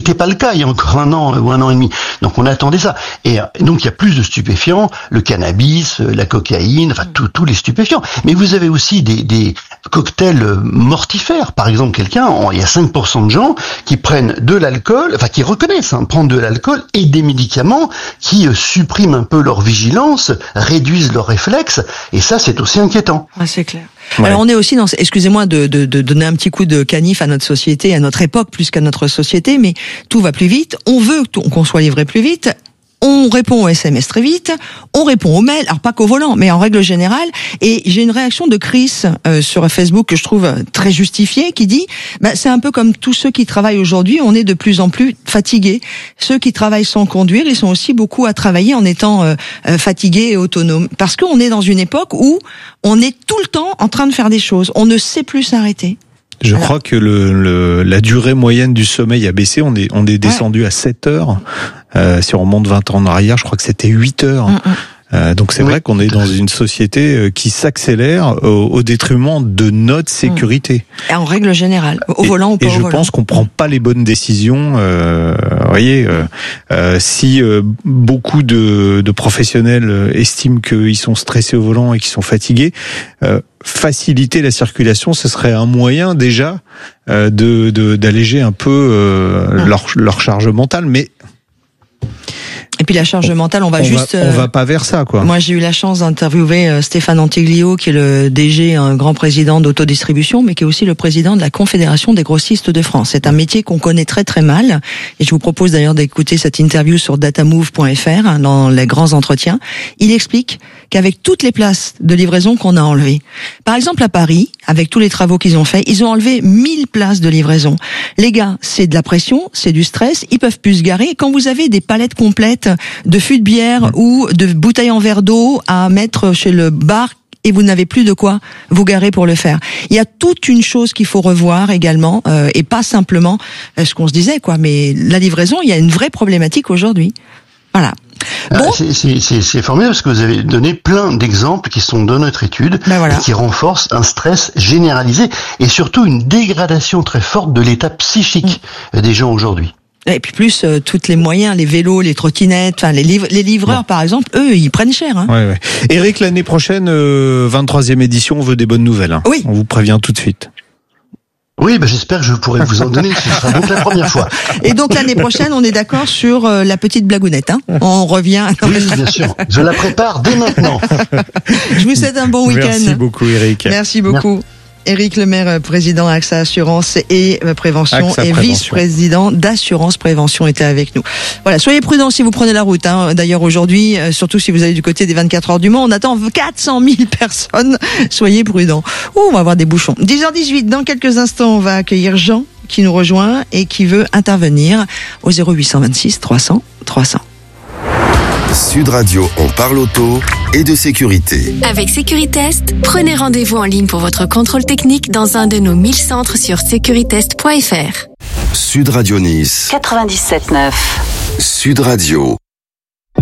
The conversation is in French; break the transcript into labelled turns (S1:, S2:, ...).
S1: n'était pas le cas il y a encore 1 an ou 1 an et demi. Donc on attendait ça. Et donc il y a plus de stupéfiants, le cannabis, la cocaïne, enfin tous les stupéfiants. Mais vous avez aussi des cocktails mortifères. Par exemple, il y a 5% de gens qui prennent de l'alcool, enfin qui reconnaissent prendre de l'alcool et des médicaments qui suppriment un peu leur vigilance, réduisent leurs réflexes. Et ça, c'est aussi inquiétant.
S2: Ah, c'est clair. Ouais. Alors on est aussi excusez-moi de donner un petit coup de canif à notre société, à notre époque plus qu'à notre société, mais tout va plus vite. On veut qu'on soit livré plus vite. On répond aux SMS très vite, on répond aux mails, alors pas qu'au volant, mais en règle générale. Et j'ai une réaction de Chris sur Facebook que je trouve très justifiée, qui dit c'est un peu comme tous ceux qui travaillent aujourd'hui, on est de plus en plus fatigués. Ceux qui travaillent sans conduire, ils sont aussi beaucoup à travailler en étant fatigués et autonomes. Parce qu'on est dans une époque où on est tout le temps en train de faire des choses, on ne sait plus s'arrêter.
S3: Je crois que la durée moyenne du sommeil a baissé. On est descendu à 7 heures. Si on remonte 20 ans en arrière, je crois que c'était 8 heures. Donc c'est vrai qu'on est dans une société qui s'accélère au détriment de notre sécurité.
S2: Et en règle générale, au volant ou pas au volant.
S3: Et je pense qu'on prend pas les bonnes décisions. Si beaucoup de professionnels estiment qu'ils sont stressés au volant et qu'ils sont fatigués, faciliter la circulation, ce serait un moyen déjà d'alléger un peu leur charge mentale, mais
S2: et puis la charge mentale, on
S3: va pas vers ça, quoi.
S2: Moi, j'ai eu la chance d'interviewer Stéphane Antiglio, qui est le DG, un grand président d'autodistribution, mais qui est aussi le président de la Confédération des grossistes de France. C'est un métier qu'on connaît très très mal, et je vous propose d'ailleurs d'écouter cette interview sur datamove.fr, dans les grands entretiens. Il explique qu'avec toutes les places de livraison qu'on a enlevées, par exemple à Paris, avec tous les travaux qu'ils ont faits, ils ont enlevé 1000 places de livraison. Les gars, c'est de la pression, c'est du stress, ils peuvent plus se garer. Quand vous avez des palettes complètes de fûts de bière ou de bouteilles en verre d'eau à mettre chez le bar et vous n'avez plus de quoi vous garer pour le faire. Il y a toute une chose qu'il faut revoir également et pas simplement ce qu'on se disait, quoi. Mais la livraison, il y a une vraie problématique aujourd'hui. Voilà. Bon.
S1: C'est formidable parce que vous avez donné plein d'exemples qui sont dans notre étude et qui renforcent un stress généralisé et surtout une dégradation très forte de l'état psychique des gens aujourd'hui.
S2: Et puis plus tous les moyens, les vélos, les trottinettes, enfin les livreurs par exemple, eux ils prennent cher.
S3: Ouais. Eric, l'année prochaine, 23e édition, on veut des bonnes nouvelles.
S2: Oui.
S3: On vous prévient tout de suite.
S1: Oui, j'espère que je pourrai vous en donner. Ce sera donc la première fois.
S2: Et donc l'année prochaine, on est d'accord sur la petite blagounette. On revient.
S1: Oui, bien sûr. Je la prépare dès maintenant.
S2: Je vous souhaite un bon week-end.
S3: Merci beaucoup, Eric.
S2: Merci beaucoup. Éric Lemaire, président AXA Assurance et Prévention et vice-président d'Assurance Prévention était avec nous. Voilà, soyez prudents si vous prenez la route. D'ailleurs aujourd'hui, surtout si vous allez du côté des 24 heures du Mans, on attend 400 000 personnes. Soyez prudents. On va avoir des bouchons. 10h18, dans quelques instants, on va accueillir Jean qui nous rejoint et qui veut intervenir au 0826 300 300.
S4: Sud Radio, on parle auto et de sécurité.
S5: Avec Sécuritest, prenez rendez-vous en ligne pour votre contrôle technique dans un de nos 1000 centres sur securitest.fr.
S4: Sud Radio Nice
S5: 97.9.
S4: Sud Radio.